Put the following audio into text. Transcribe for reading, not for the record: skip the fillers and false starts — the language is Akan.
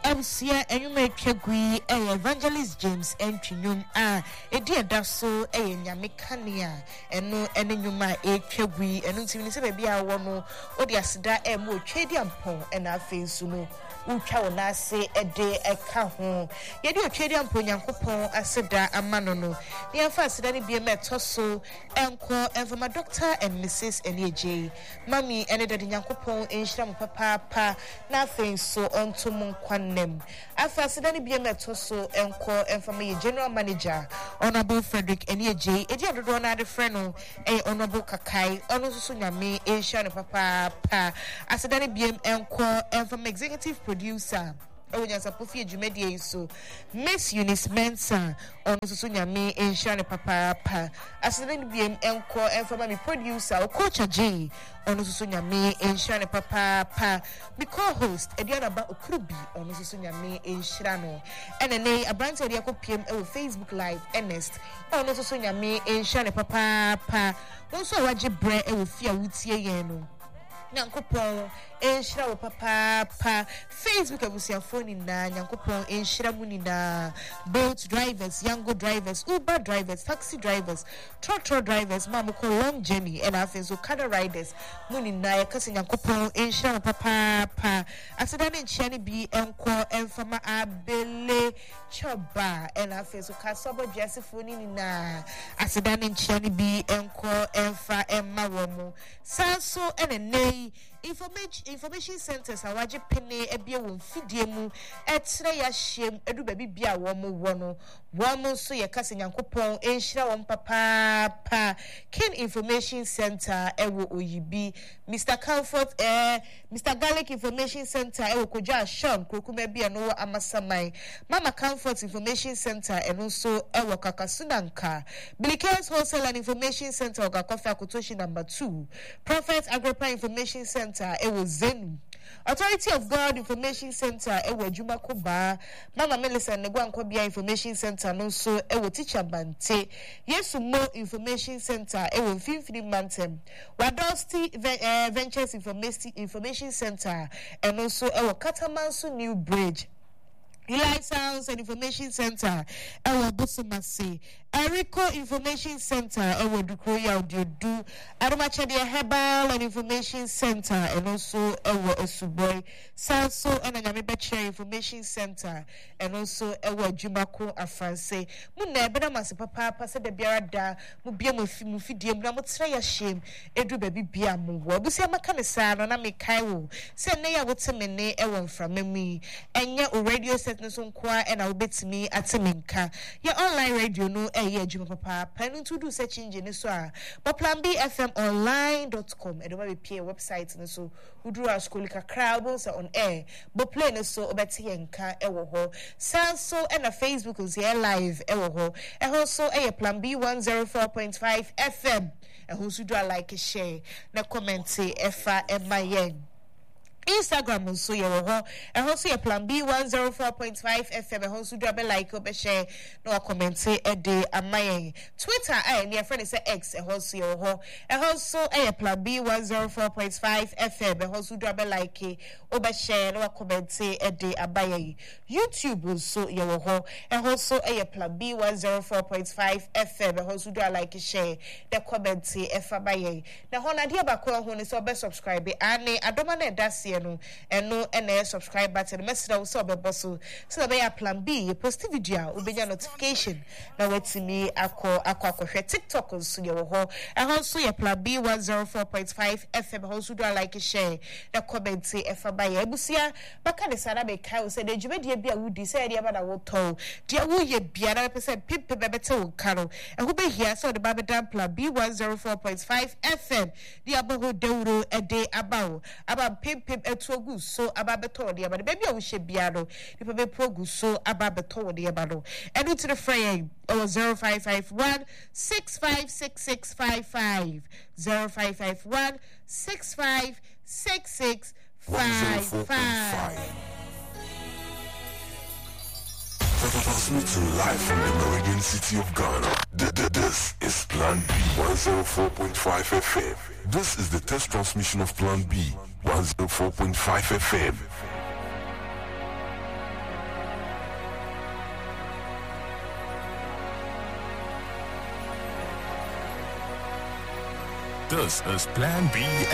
Abusia enyume twagui Evangelist James Entwinyum edi daso nyame kanea eno enyuma twagui eno ntimi se bia a wo no odi aseda mo twedi ampon na afensu no utwa wona ase ede eka ho ye di otwedi ampon Nyankopon aseda amano no ne afa aseda ne bia metoso enko enfama Dr. and Mrs. Enieje mami ene de Nyankopon enhira mo papa na afensu onto mo kwanem afa aseda ne bia metoso enko enfama ye general manager Honorable Frederick Enieje edi adodo na de frɛ no Honorable Kakai ono susu nyame enhira ne papa aseda ne bia enko enfama executive producer Onyasa Pofie Jumedie so Miss Eunice Mensa ono susu nyame enhira ne papa aseda ne bia enko enfama me producer Coach J ono susu nyame enhira ne papa me co-host Ediana Ba Okrubi ono susu nyame enhira no enene abrante ade akopiem Facebook live Ernest ono susu nyame enhira ne papa wonso awaje bre fia wutie yen no Nyankopon enhira wo papa Facebook abusiafo ni na Nyankopon enhira mu ni na boat drivers, Yango drivers, Uber drivers, taxi drivers, tractor drivers, mamoko long journey and afenso kada riders mu ni na yakase Nyankopon enhira wo papa aseda ne nchia ne bi enko enfama abele choba and afenso kasobo jasefo ni na aseda ne nchia ne bi enko enfa emma womo sanso ene information centers awaje pene ebie wo mfidie mu etre ya hiem edu baby bia wo mo so ye kase Nyankopon enhira wo papa Ken Information Center ewo oyibi Mr. Comfort Mr. Garlic Information Center ewo koja Sean kokuma bia no amasamai Mama Comfort Information Center eno so ewo Kakasunanka Bilikers Wholesale and Information Center okakofe akotoshi number 2 Prophet Agrippa Information Center ewo Zenu Authority of God Information Center ewo Jumakoba Mama Melissa Negwankobia Information Center no so ewo Teacher Bante Yesu Mo Information Center ewo Mfimfini Mantem Wadosti Ventures Information Center and also ewo Katamanso New Bridge Eli Sounds and Information Center ewo Bosomase Eriko Information Center ewo Dukoya Odiodu Arumachade Herbal and Information Center and also ewo Esuboy Sanso and Anyamebeche Information Center and also ewo Jumako Afranse Muna bena mase papa se de biara da mu bia mu fidie mu na mo tra ya shem edu baby bia mu wo busia maka ne sa no na me kai wo se ne ya wotemene ewo mframami enye o radio set no so nkoa e na wo betimi ateminka ya online radio no eye adwuma papa panu to do search engine so a plan B fmonline.com edo ba be website no so uduru askoli kakra bo so on air bo play no so obeti yenka ewo ho sanso e na Facebook is here live ewo ho e ho so e plan B 104.5 FM e ho so do like share na comment efa emayen Instagram so ye ho e ho so ye plan B 104.5 FM e ho so do be like or be share no comment e de amayen Twitter near friend say X e ho so ye ho e ho so e plan B 104.5 FM e ho so do be like or be share no comment e de abayen YouTube so ye ho e ho so e plan B 104.5 FM e ho so do like share the comment e fa bayen na ho na dia ba ko ho ni so be subscribe ane adoma na dase no eno ene subscribe button message wo so be so be plan B you post video ubenya notification na wetimi akọ TikTok so ye wo ho e ho so ye plan B 104.5 FM ho so do like share the comment e fa ba ye ebusia baka de sada be kai wo se de djumedie bia wudi se de ba da wo to de wo ye bia na be se pipe be bete wo karo e ho be hia so de ba be dan plan B 104.5 FM de aboho dewro e de abawo aba pipe etu so ababeto de abade baby a wo hye bia no nipa be progu so ababeto de abado enu to the frey 0551 656655 0551 656655 Transmitting live from the Meridian City of Ghana. This is Plan B 104.5 FM. This is the test transmission of Plan B 104.5 FM. This is Plan B